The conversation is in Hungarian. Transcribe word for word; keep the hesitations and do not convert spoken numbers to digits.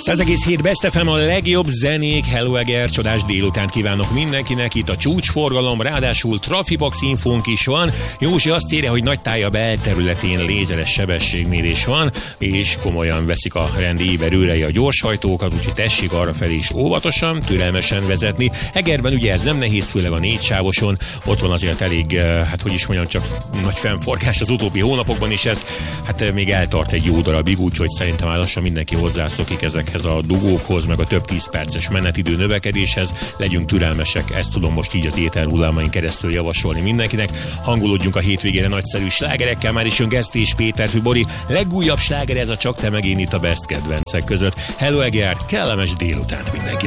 száz egész hét Best ef em, a legjobb zenék. Hello Eger, csodás délutánt kívánok mindenkinek. Itt a csúcsforgalom, ráadásul Trafipax infónk is van. Józsi azt írja, hogy Nagytája belterületén lézeres sebességmérés van, és komolyan veszik a rendi éberőrei a gyorshajtókat, úgyhogy tessék arrafelé is óvatosan, türelmesen vezetni. Egerben ugye ez nem nehéz, főleg a négy sávoson. Ott van azért elég, hát hogy is mondjam, csak nagy fennforgás az utóbbi hónapokban is ez. Hát még eltart egy jó darabig, úgyhogy szerintem már lassan mindenki hozzászokik ezekhez a dugókhoz, meg a több tíz perces menetidő növekedéshez. Legyünk türelmesek, ezt tudom most így az ételhullámain keresztül javasolni mindenkinek. Hangolódjunk a hétvégére nagyszerű slágerekkel, már is jön Geszti és Péter Fibori. Legújabb sláger ez a Csak te meg én itt a Best kedvencek között. Hello Eger, kellemes délutánt mindenki.